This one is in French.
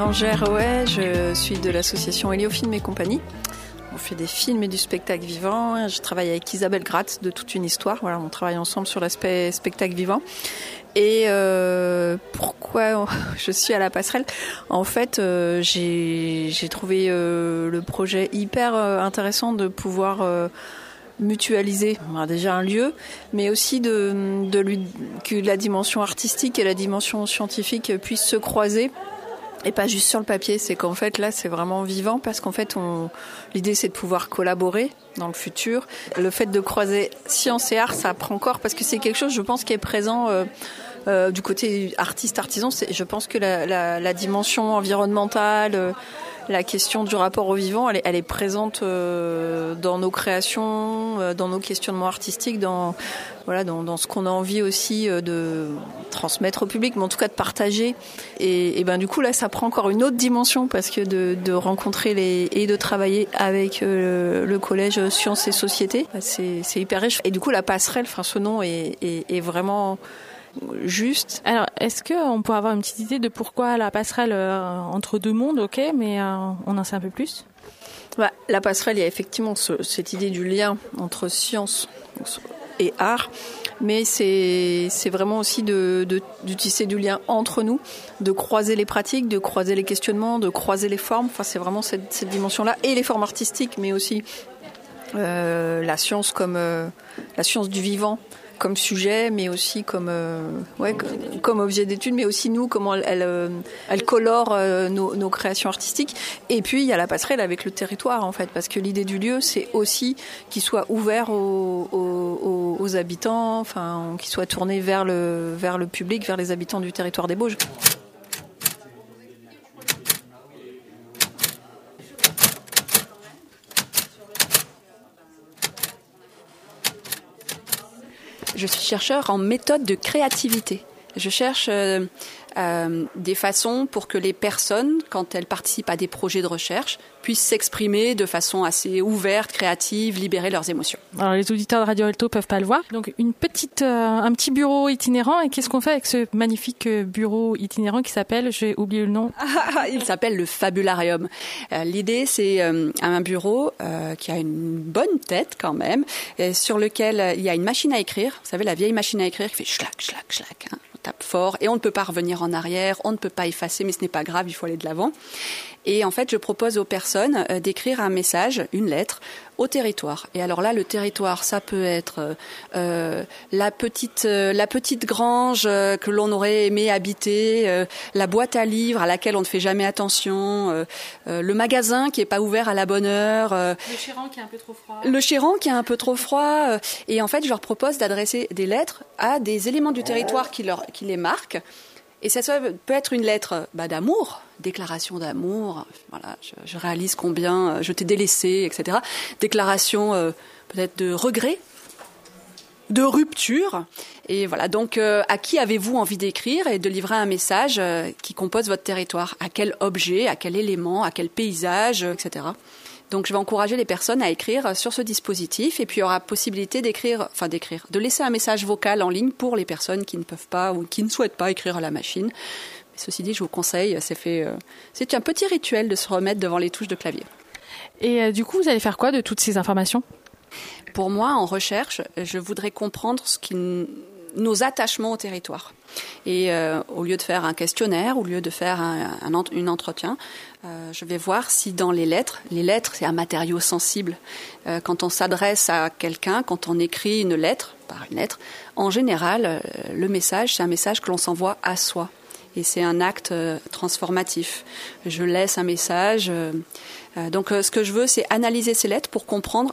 Angère, ouais, je suis de l'association Héliofilm et compagnie. On fait des films et du spectacle vivant. Je travaille avec Isabelle Gratz de Toute une histoire. Voilà, on travaille ensemble sur l'aspect spectacle vivant. Et pourquoi je suis à la passerelle ? En fait, j'ai trouvé le projet hyper intéressant de pouvoir mutualiser déjà un lieu, mais aussi que la dimension artistique et la dimension scientifique puissent se croiser. Et pas juste sur le papier, c'est qu'en fait là c'est vraiment vivant parce qu'en fait l'idée c'est de pouvoir collaborer dans le futur. Le fait de croiser science et art, ça prend corps parce que c'est quelque chose, je pense, qui est présent du côté artiste-artisan. Je pense que la dimension environnementale, la question du rapport au vivant, elle est présente dans nos créations, dans nos questionnements artistiques, dans ce qu'on a envie aussi de transmettre au public, mais en tout cas de partager. Et ben du coup là, ça prend encore une autre dimension parce que de rencontrer et de travailler avec le collège Sciences et Société, c'est hyper riche. Et du coup, la passerelle, ce nom est vraiment juste. Alors, est-ce qu'on peut avoir une petite idée de pourquoi la passerelle entre deux mondes, ok, mais on en sait un peu plus ? La passerelle, il y a effectivement cette idée du lien entre science et art, mais c'est vraiment aussi de tisser du lien entre nous, de croiser les pratiques, de croiser les questionnements, de croiser les formes. Enfin, c'est vraiment cette dimension-là, et les formes artistiques, mais aussi la science comme la science du vivant comme sujet, mais aussi comme objet d'étude, mais aussi nous, comment elle colore nos créations artistiques. Et puis il y a la passerelle avec le territoire en fait, parce que l'idée du lieu, c'est aussi qu'il soit ouvert aux habitants, enfin qu'il soit tourné vers le public, vers les habitants du territoire des Bauges. Je suis chercheur en méthode de créativité. Je cherche des façons pour que les personnes, quand elles participent à des projets de recherche, puissent s'exprimer de façon assez ouverte, créative, libérer leurs émotions. Alors les auditeurs de Radio Alto peuvent pas le voir. Donc un petit bureau itinérant. Et qu'est-ce qu'on fait avec ce magnifique bureau itinérant qui s'appelle, j'ai oublié le nom. Il s'appelle le Fabularium. L'idée, c'est un bureau qui a une bonne tête quand même, sur lequel il y a une machine à écrire. Vous savez, la vieille machine à écrire qui fait schlac, schlac, schlac. On tape fort et on ne peut pas revenir en arrière, on ne peut pas effacer, mais ce n'est pas grave, il faut aller de l'avant. Et en fait, je propose aux personnes d'écrire un message, une lettre, au territoire. Et alors là, le territoire, ça peut être la petite grange que l'on aurait aimé habiter, la boîte à livres à laquelle on ne fait jamais attention, le magasin qui est pas ouvert à la bonne heure, le chéran qui est un peu trop froid. Le chéran qui est un peu trop froid. Et en fait, je leur propose d'adresser des lettres à des éléments du territoire qui les marquent. Et ça peut être une lettre d'amour, déclaration d'amour, voilà, je réalise combien je t'ai délaissé, etc. Déclaration peut-être de regret, de rupture. Et voilà, donc à qui avez-vous envie d'écrire et de livrer un message qui compose votre territoire ? À quel objet, à quel élément, à quel paysage, etc. Donc je vais encourager les personnes à écrire sur ce dispositif, et puis il y aura possibilité de laisser un message vocal en ligne pour les personnes qui ne peuvent pas ou qui ne souhaitent pas écrire à la machine. Mais ceci dit, je vous conseille, c'est un petit rituel de se remettre devant les touches de clavier. Et du coup, vous allez faire quoi de toutes ces informations ? Pour moi, en recherche, je voudrais comprendre nos attachements au territoire. Et au lieu de faire un questionnaire, au lieu de faire un entretien, je vais voir si dans les lettres c'est un matériau sensible. Quand on s'adresse à quelqu'un, quand on écrit une lettre, en général, le message, c'est un message que l'on s'envoie à soi. Et c'est un acte transformatif. Je laisse un message. Donc ce que je veux, c'est analyser ces lettres pour comprendre